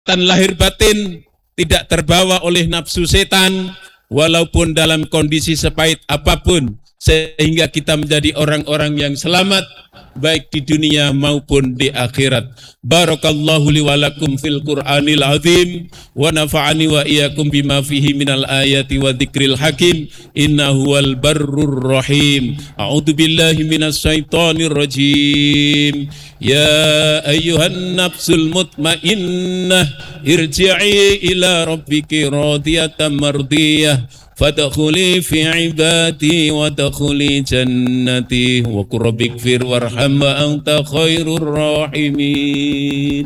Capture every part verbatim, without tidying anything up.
lahir batin tidak terbawa oleh nafsu setan, walaupun dalam kondisi sepahit apapun, sehingga kita menjadi orang-orang yang selamat baik di dunia maupun di akhirat. Barakallahu li wa lakum fil Qur'anil azim wa nafa'ani wa iyyakum bima fihi minal ayati wa dzikril hakim innahu wal barrur rahim. A'udzu billahi minas syaitonir rajim. Ya ayyuhan nafsul mutmainnah irji'i ila rabbiki radiyatan mardiyah fadkhuli fi ibadi wa dkhuli jannati wa qur rabbighfir warham wa anta khairur rahimin.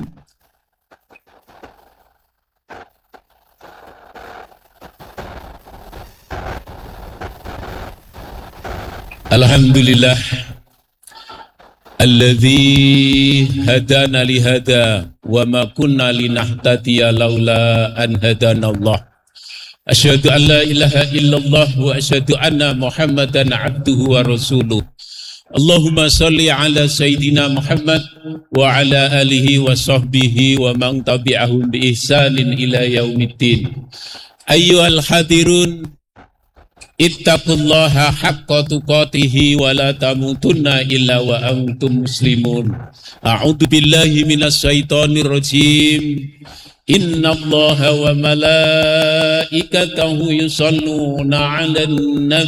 Alhamdulillah alladzi hadana li hada wa ma kunna linahtadiya laula an hadana Allah. Asyhadu an la ilaha illallah wa asyhadu anna Muhammadan abduhu wa rasuluh. Allahumma salli ala Sayyidina Muhammad wa ala alihi wa sahbihi wa man tabi'ahum bi ihsanin ila yaumiddin. Ayyuhal hadirun, ittaqullaha haqqa tuqatihi wa la tamutunna illa wa antum muslimun. A'udzu billahi minas syaitonir rajim. Inna allaha wa malaikatahu yusalluna 'alan nabi